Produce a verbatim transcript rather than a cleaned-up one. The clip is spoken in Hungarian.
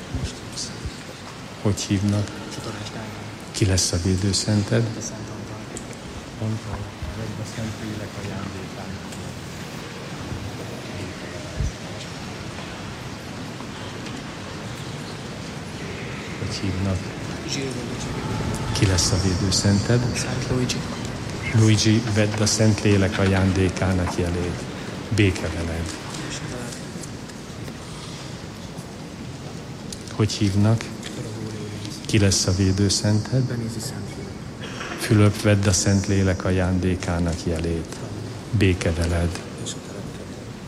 Hogy hívnak? Ki lesz a védőszented? Antal, vedd a Szentlélek ajándékán. Hogy hívnak? Ki lesz a védőszented? Szent Luigi. Luigi, vedd a Szentlélek ajándékának jelét. Béke veled. Hogy hívnak? Ki lesz a védőszented? Fülöp, vedd a Szentlélek ajándékának jelét. Béke veled.